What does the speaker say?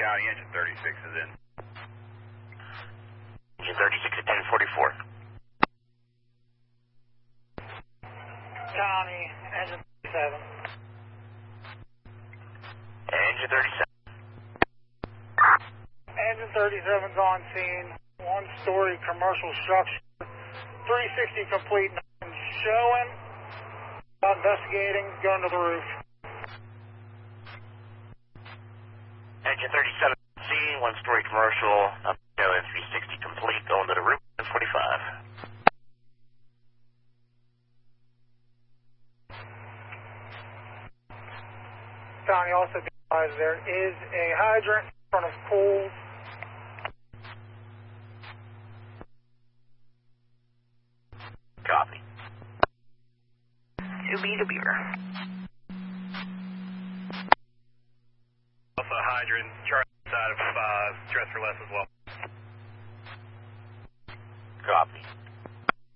County, engine 36 is in. Engine 36 at 1044. County, engine 37. Engine 37. Engine 37's on scene. One-story commercial structure. 360 complete. Nothing showing. Investigating. Going to the roof. Engine 37 C, one-story commercial. Showing 360 complete. Going to the roof. 45. County also advised there is a hydrant in front of Kohl's. Copy. To be the beaver. Also hydrant, Charlie side of dress for less as well. Copy.